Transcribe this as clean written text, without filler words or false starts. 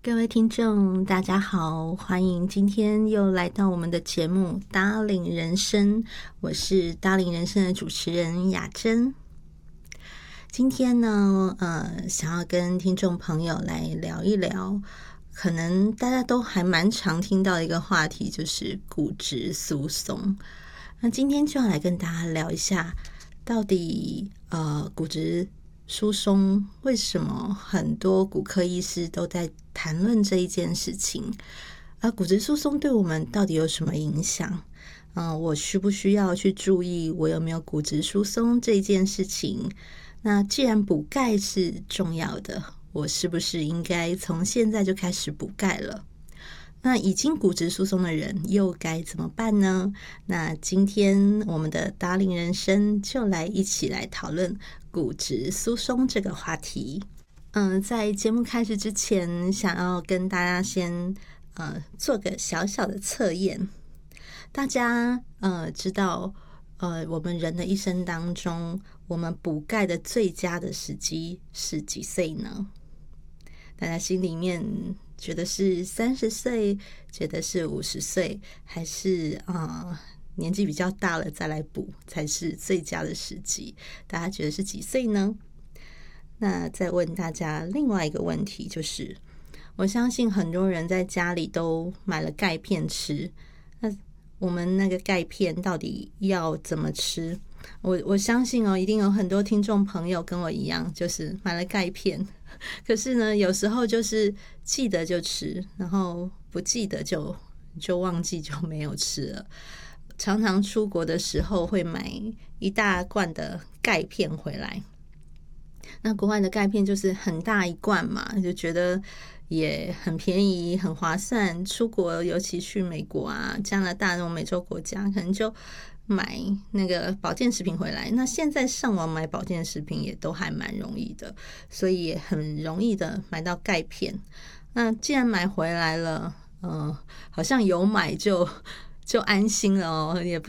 各位听众大家好，欢迎今天又来到我们的节目搭领人生，我是搭领人生的主持人雅珍。今天呢想要跟听众朋友来聊一聊，可能大家都还蛮常听到的一个话题，就是骨质疏松。那今天就要来跟大家聊一下，到底骨质疏松为什么很多骨科医师都在谈论这一件事情，而骨质疏松对我们到底有什么影响？我需不需要去注意我有没有骨质疏松这一件事情？那既然补钙是重要的，我是不是应该从现在就开始补钙了？那已经骨质疏松的人又该怎么办呢？那今天我们的搭领人生就来一起来讨论骨质疏松这个话题。在节目开始之前，想要跟大家先做个小小的测验。大家知道我们人的一生当中，我们补钙的最佳的时机是几岁呢？大家心里面觉得是30岁，觉得是50岁，还是年纪比较大了再来补才是最佳的时机？大家觉得是几岁呢？那再问大家另外一个问题，就是我相信很多人在家里都买了钙片吃，那我们那个钙片到底要怎么吃？我相信一定有很多听众朋友跟我一样，就是买了钙片，可是呢有时候就是记得就吃，然后不记得就忘记就没有吃了。常常出国的时候会买一大罐的钙片回来，那国外的钙片就是很大一罐嘛，就觉得也很便宜很划算，出国尤其去美国啊加拿大那种美洲国家，可能就买那个保健食品回来。那现在上网买保健食品也都还蛮容易的，所以也很容易的买到钙片。那既然买回来了好像有买就安心了也